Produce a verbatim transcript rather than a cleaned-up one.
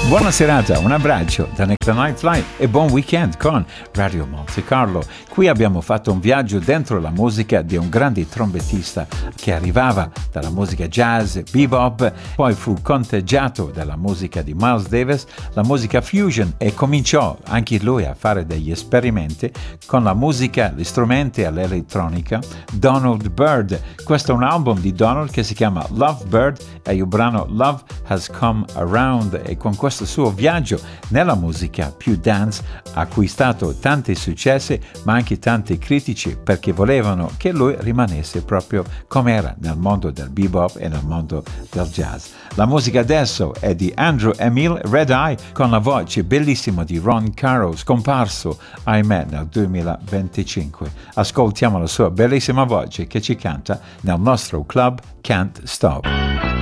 Buona serata, un abbraccio da Nick the Nightfly e buon weekend con Radio Monte Carlo. Qui abbiamo fatto un viaggio dentro la musica di un grande trombettista che arrivava dalla musica jazz, bebop, poi fu contagiato dalla musica di Miles Davis, la musica fusion, e cominciò anche lui a fare degli esperimenti con la musica, gli strumenti all'elettronica. Donald Byrd, questo è un album di Donald che si chiama Love Bird e il brano Love Has Come Around, e con questo suo viaggio nella musica più dance ha acquistato tanti successi ma anche tanti critici, perché volevano che lui rimanesse proprio come era nel mondo del bebop e nel mondo del jazz. La musica adesso è di Andrew Emile Red Eye con la voce bellissima di Ron Caro, scomparso ahimè nel duemilaventicinque. Ascoltiamo la sua bellissima voce che ci canta nel nostro club Can't Stop.